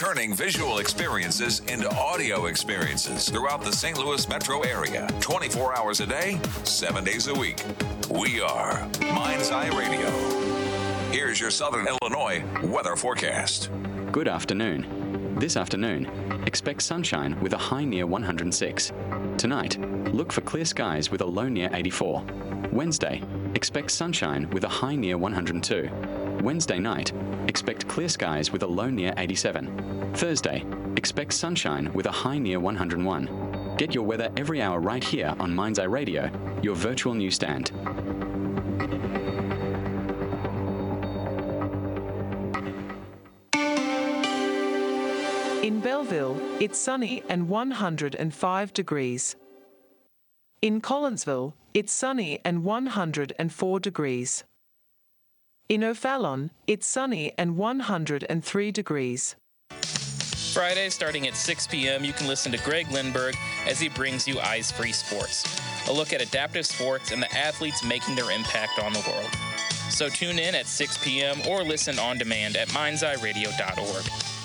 turning visual experiences into audio experiences throughout the St. Louis metro area. 24 hours a day, 7 days a week. We are Mind's Eye Radio. Here's your Southern Illinois weather forecast. Good afternoon. This afternoon, expect sunshine with a high near 106. Tonight, look for clear skies with a low near 84. Wednesday, expect sunshine with a high near 102. Wednesday night, expect clear skies with a low near 87. Thursday, expect sunshine with a high near 101. Get your weather every hour right here on Mind's Eye Radio, your virtual newsstand. In Belleville, it's sunny and 105 degrees. In Collinsville, it's sunny and 104 degrees. In O'Fallon, it's sunny and 103 degrees. Friday, starting at 6 p.m., you can listen to Greg Lindberg as he brings you Eyes Free Sports, a look at adaptive sports and the athletes making their impact on the world. So tune in at 6 p.m. or listen on demand at mindseyeradio.org.